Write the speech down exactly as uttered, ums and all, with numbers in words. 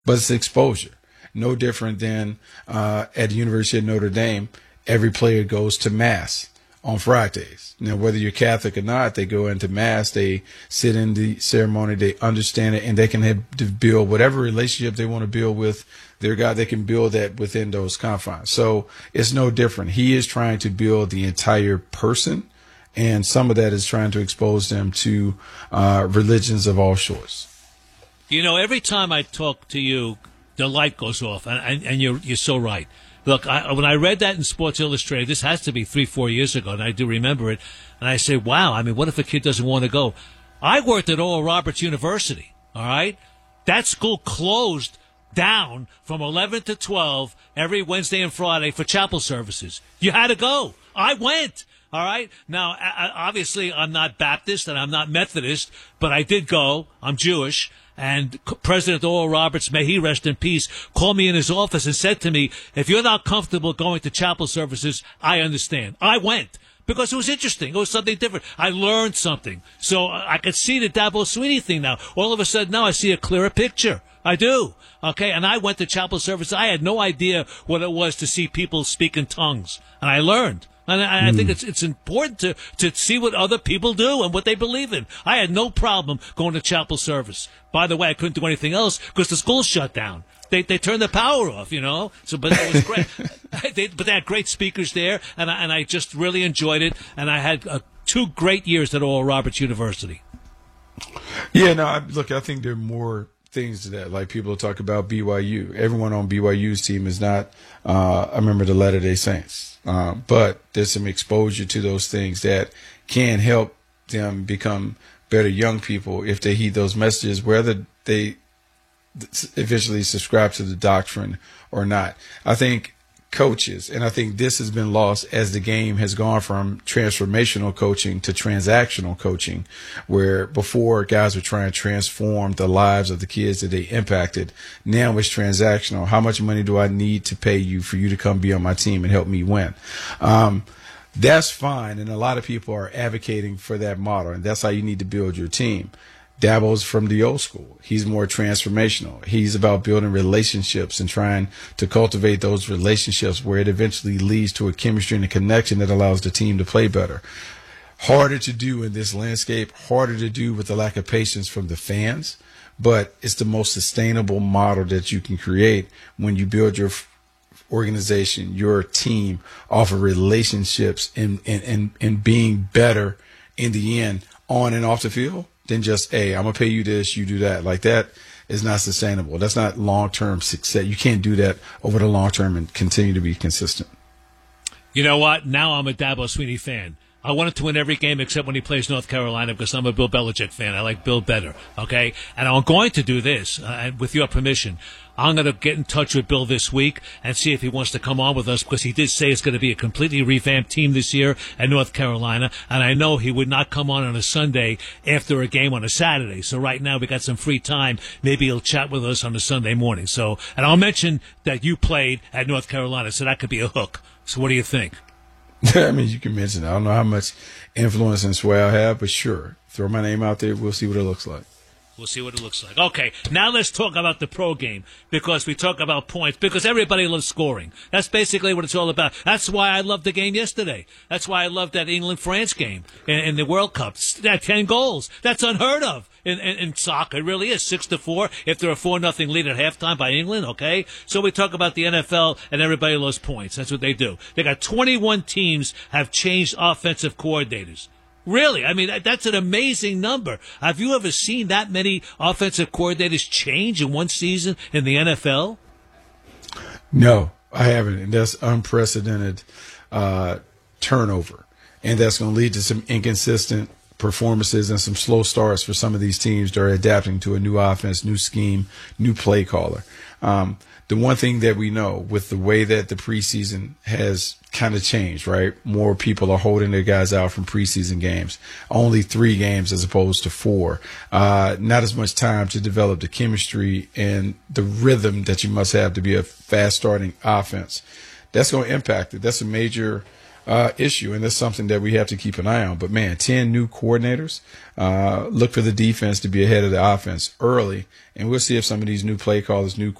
but it's exposure. No different than uh, at the University of Notre Dame, every player goes to Mass on Fridays. Now, whether you're Catholic or not, they go into Mass, they sit in the ceremony, they understand it, and they can have to build whatever relationship they want to build with their God. They can build that within those confines. So it's no different. He is trying to build the entire person, and some of that is trying to expose them to uh, religions of all sorts. You know, every time I talk to you, the light goes off, and, and, and you're you're so right. Look, I, when I read that in Sports Illustrated, this has to be three, four years ago, and I do remember it, and I say, wow, I mean, what if a kid doesn't want to go? I worked at Oral Roberts University, all right? That school closed down from eleven to twelve every Wednesday and Friday for chapel services. You had to go. I went. All right. Now, obviously, I'm not Baptist and I'm not Methodist, but I did go. I'm Jewish. And President Oral Roberts, may he rest in peace, called me in his office and said to me, if you're not comfortable going to chapel services, I understand. I went because it was interesting. It was something different. I learned something. So I could see the Dabo Swinney thing now. All of a sudden, now I see a clearer picture. I do. Okay. And I went to chapel service. I had no idea what it was to see people speak in tongues. And I learned. And I, I think it's it's important to, to see what other people do and what they believe in. I had no problem going to chapel service. By the way, I couldn't do anything else because the school shut down. They they turned the power off, you know. So, but it was great. they, but they had great speakers there, and I, and I just really enjoyed it. And I had uh, two great years at Oral Roberts University. Yeah, no, I, look, I think there are more things to that. Like people talk about B Y U. Everyone on B Y U's team is not uh, a member of the Latter-day Saints. Uh, but there's some exposure to those things that can help them become better young people if they heed those messages, whether they eventually subscribe to the doctrine or not. I think coaches, and I think this has been lost as the game has gone from transformational coaching to transactional coaching, where before guys were trying to transform the lives of the kids that they impacted. Now it's transactional. How much money do I need to pay you for you to come be on my team and help me win? Um, that's fine. And a lot of people are advocating for that model, and that's how you need to build your team. Dabo's from the old school. He's more transformational. He's about building relationships and trying to cultivate those relationships where it eventually leads to a chemistry and a connection that allows the team to play better. Harder to do in this landscape, harder to do with the lack of patience from the fans, but it's the most sustainable model that you can create when you build your organization, your team off of relationships and, and, and, and being better in the end on and off the field. Than just, hey, I'm going to pay you this, you do that. Like that is not sustainable. That's not long-term success. You can't do that over the long term and continue to be consistent. You know what? Now I'm a Dabo Swinney fan. I wanted to win every game except when he plays North Carolina because I'm a Bill Belichick fan. I like Bill better, okay? And I'm going to do this, uh, with your permission. I'm going to get in touch with Bill this week and see if he wants to come on with us because he did say it's going to be a completely revamped team this year at North Carolina. And I know he would not come on on a Sunday after a game on a Saturday. So right now we got some free time. Maybe he'll chat with us on a Sunday morning. So, and I'll mention that you played at North Carolina, so that could be a hook. So what do you think? I mean, you can mention it. I don't know how much influence and sway I have, but sure. Throw my name out there. We'll see what it looks like. We'll see what it looks like. Okay, now let's talk about the pro game because we talk about points because everybody loves scoring. That's basically what it's all about. That's why I loved the game yesterday. That's why I loved that England-France game in, in the World Cup. That ten goals. That's unheard of in, in, in soccer. It really is. Six to four if they're a four nothing lead at halftime by England, okay? So we talk about the N F L and everybody loves points. That's what they do. They got twenty-one teams have changed offensive coordinators. Really? I mean, that's an amazing number. Have you ever seen that many offensive coordinators change in one season in the N F L? No, I haven't. And that's unprecedented uh, turnover. And that's going to lead to some inconsistent performances and some slow starts for some of these teams that are adapting to a new offense, new scheme, new play caller. Um, the one thing that we know with the way that the preseason has kind of changed, right? More people are holding their guys out from preseason games. Only three games as opposed to four. Uh, not as much time to develop the chemistry and the rhythm that you must have to be a fast starting offense. That's going to impact it. That's a major uh, issue, and that's something that we have to keep an eye on. But man, ten new coordinators. Uh, look for the defense to be ahead of the offense early, and we'll see if some of these new play callers, new